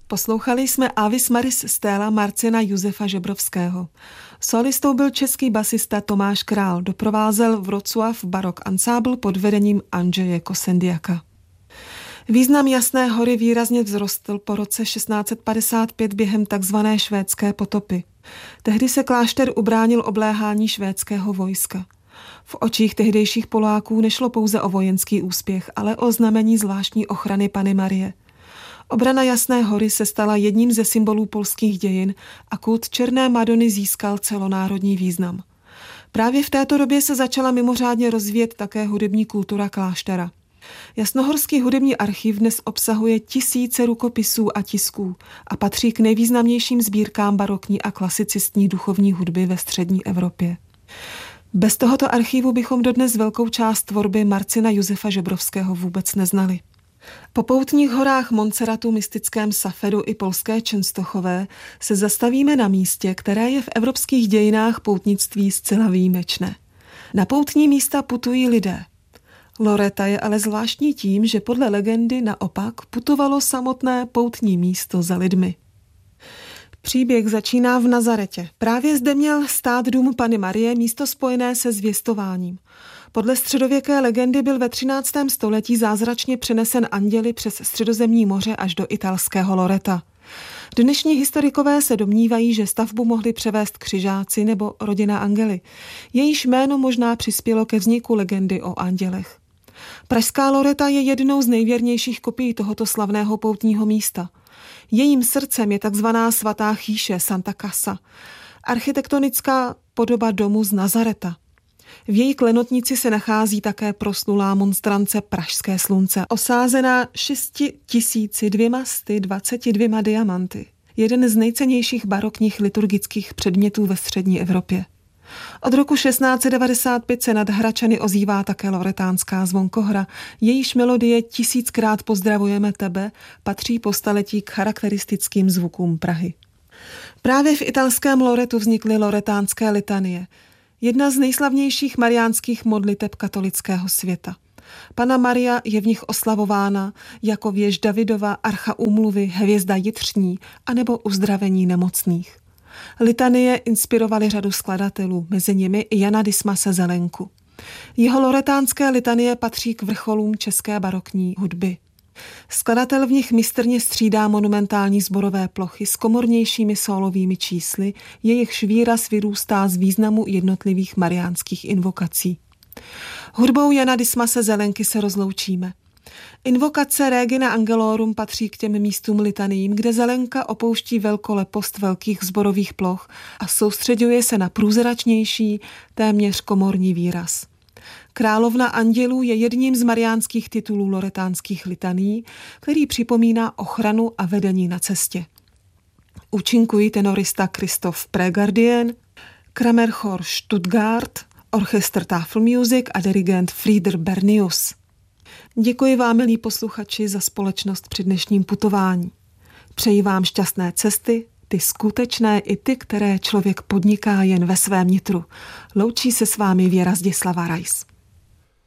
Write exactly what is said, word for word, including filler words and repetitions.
Poslouchali jsme Avis Maris Stella Marcina Josefa Žebrovského. Solistou byl český basista Tomáš Král, doprovázel Wrocław Barok Ensemble pod vedením Andřeje Kosendiaka. Význam Jasné hory výrazně vzrostl po roce šestnáct set padesát pět během takzvané švédské potopy. Tehdy se klášter ubránil obléhání švédského vojska. V očích tehdejších Poláků nešlo pouze o vojenský úspěch, ale o znamení zvláštní ochrany Panny Marie. Obrana Jasné hory se stala jedním ze symbolů polských dějin a kult Černé Madony získal celonárodní význam. Právě v této době se začala mimořádně rozvíjet také hudební kultura kláštera. Jasnohorský hudební archiv dnes obsahuje tisíce rukopisů a tisků a patří k nejvýznamnějším sbírkám barokní a klasicistní duchovní hudby ve střední Evropě. Bez tohoto archivu bychom dodnes velkou část tvorby Marcina Josefa Žebrovského vůbec neznali. Po poutních horách Montserratu, mystickém Safedu i polské Čenstochové se zastavíme na místě, které je v evropských dějinách poutnictví zcela výjimečné. Na poutní místa putují lidé. Loreta je ale zvláštní tím, že podle legendy naopak putovalo samotné poutní místo za lidmi. Příběh začíná v Nazaretě. Právě zde měl stát dům Panny Marie, místo spojené se zvěstováním. Podle středověké legendy byl ve třináctém století zázračně přenesen anděli přes Středozemní moře až do italského Loreta. Dnešní historikové se domnívají, že stavbu mohli převést křižáci nebo rodina Angely. Jejíž jméno možná přispělo ke vzniku legendy o andělech. Pražská Loreta je jednou z nejvěrnějších kopií tohoto slavného poutního místa. Jejím srdcem je takzvaná svatá chýše Santa Casa, architektonická podoba domu z Nazareta. V její klenotnici se nachází také proslulá monstrance Pražské slunce, osázená šest tisíc dvě stě dvacet dva diamanty. Jeden z nejcennějších barokních liturgických předmětů ve střední Evropě. Od roku šestnáct set devadesát pět se nad Hračany ozývá také loretánská zvonkohra, jejíž melodie Tisíckrát pozdravujeme tebe patří po staletí k charakteristickým zvukům Prahy. Právě v italském Loretu vznikly loretánské litanie, jedna z nejslavnějších mariánských modliteb katolického světa. Panna Maria je v nich oslavována jako věž Davidova, archa úmluvy, hvězda jitřní anebo uzdravení nemocných. Litanie inspirovaly řadu skladatelů, mezi nimi i Jana Dismase Zelenku. Jeho loretánské litanie patří k vrcholům české barokní hudby. Skladatel v nich mistrně střídá monumentální sborové plochy s komornějšími sólovými čísly, jejichž výraz vyrůstá z významu jednotlivých mariánských invokací. Hudbou Jana Dismase Zelenky se rozloučíme. Invokace Regina Angelorum patří k těm místům litaniím, kde Zelenka opouští velkolepost velkých sborových ploch a soustředuje se na průzračnější, téměř komorní výraz. Královna andělů je jedním z mariánských titulů loretánských litanií, který připomíná ochranu a vedení na cestě. Účinkují tenorista Christoph Pregardien, Kramerchor Stuttgart, orchestr Tafelmusik a dirigent Frieder Bernius. Děkuji vám, milí posluchači, za společnost při dnešním putování. Přeji vám šťastné cesty, ty skutečné i ty, které člověk podniká jen ve svém nitru. Loučí se s vámi Věra Zdislava Rais.